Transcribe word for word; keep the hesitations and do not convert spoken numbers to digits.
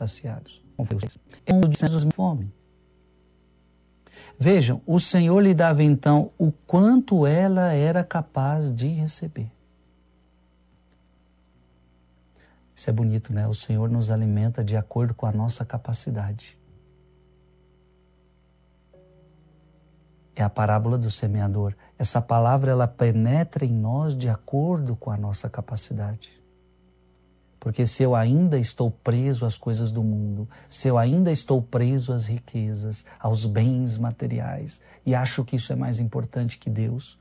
saciados. É um dos fome. Vejam, o Senhor lhe dava então o quanto ela era capaz de receber. Isso é bonito, né? O Senhor nos alimenta de acordo com a nossa capacidade. É a parábola do semeador. Essa palavra, ela penetra em nós de acordo com a nossa capacidade. Porque se eu ainda estou preso às coisas do mundo, se eu ainda estou preso às riquezas, aos bens materiais, e acho que isso é mais importante que Deus,